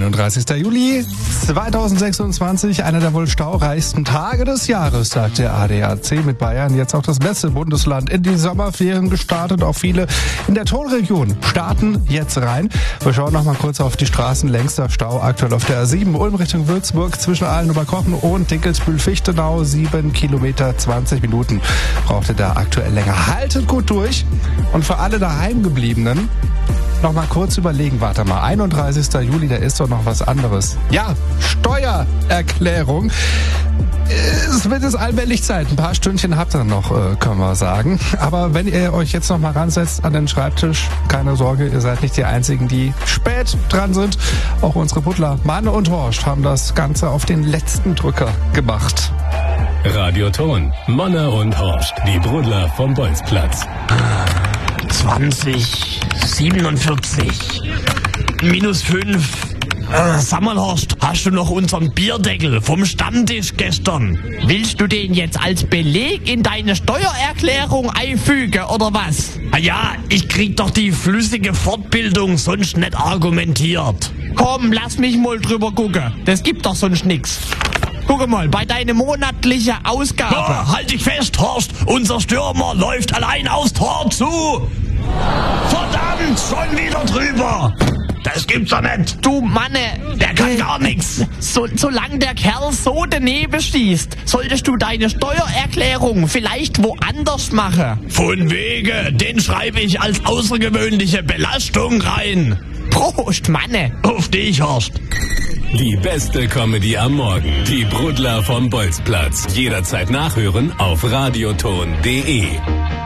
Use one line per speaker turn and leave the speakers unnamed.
31. Juli 2026, einer der wohl staureichsten Tage des Jahres, sagt der ADAC, mit Bayern jetzt auch das letzte Bundesland in die Sommerferien gestartet. Auch viele in der Tonregion starten jetzt rein. Wir schauen noch mal kurz auf die Straßen. Längster Stau aktuell auf der A7 Ulm Richtung Würzburg zwischen Aalen-Oberkochen und Dinkelsbühl-Fichtenau. 7 Kilometer, 20 Minuten brauchte da aktuell länger. Haltet gut durch. Und für alle Daheimgebliebenen noch mal kurz überlegen, warte mal, 31. Juli, da ist doch noch was anderes. Ja, Steuererklärung. Es wird jetzt allmählich Zeit. Ein paar Stündchen habt ihr noch, können wir sagen. Aber wenn ihr euch jetzt noch mal ransetzt an den Schreibtisch, keine Sorge, ihr seid nicht die Einzigen, die spät dran sind. Auch unsere Butler Manne und Horst haben das Ganze auf den letzten Drücker gemacht.
Radioton, Manne und Horst, die Brudler vom Bolzplatz.
20, 47, -5. Sag mal, Horst, hast du noch unseren Bierdeckel vom Stammtisch gestern? Willst du den jetzt als Beleg in deine Steuererklärung einfügen, oder was? Ja, ich krieg doch die flüssige Fortbildung sonst nicht argumentiert. Komm, lass mich mal drüber gucken. Das gibt doch sonst nix. Guck mal, bei deiner monatlichen Ausgabe. Oh, halt dich fest, Horst. Unser Stürmer läuft allein aufs Tor zu. Verdammt, schon wieder drüber. Das gibt's doch nicht. Du Manne. Der kann gar nichts. Solange der Kerl so daneben schießt, solltest du deine Steuererklärung vielleicht woanders machen. Von wegen, den schreibe ich als außergewöhnliche Belastung rein. Prost, Manne. Auf dich, Horst.
Die beste Comedy am Morgen. Die Brudler vom Bolzplatz. Jederzeit nachhören auf radioton.de.